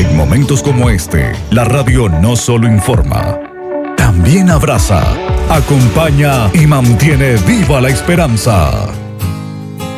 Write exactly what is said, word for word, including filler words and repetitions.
En momentos como este, la radio no solo informa, también abraza, acompaña y mantiene viva la esperanza.